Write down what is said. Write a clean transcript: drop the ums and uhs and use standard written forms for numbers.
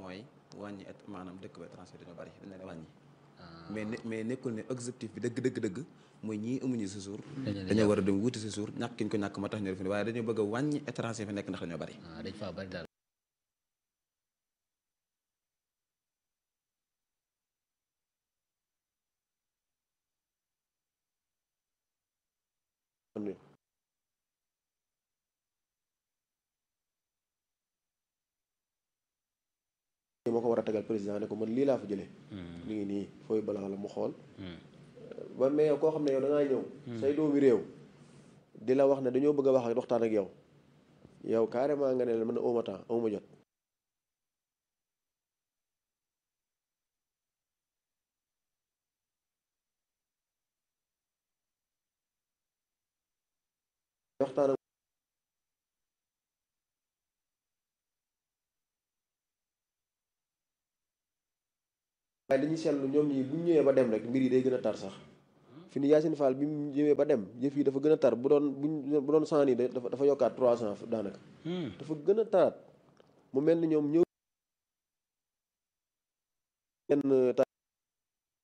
mooy wàññi maanaam dëkk ba étranger dañoo bari dañ leen a wàññi. mais nekkul ne objectif bi dëgg mooy ñii amuñu séjour. dañoo war a dem wuti séjour ñàkk ki ñu ko ñàkk ma tax ñu def waaye dañoo bëgg a wàññi étranger fi nekk ndax dañoo bari. dañ faa bari daal. moo ko war a tegal président ne ko man lii laa fa jëlee. mi ngi nii fooy balaa la mu xool. ba mais yow koo xam ne yow da ngaa ñëw. say doomi réew di la wax ne dañoo bëgg a wax ak waxtaan ak yow yow carrément nga ne la mën a awma temps awma jot. waxtaan ak waaye dañuy seetlu ñoom ñi bu ñu ñëwee ba dem rek mbir yi day gën a tar sax fi ni Yacine Fall bi mu ñëwee ba dem jëf yi dafa gën a tar bu doon 100 nii dafa yokkaat 300 daanaka. dafa gën a taraat mu mel ni ñoom ñëw.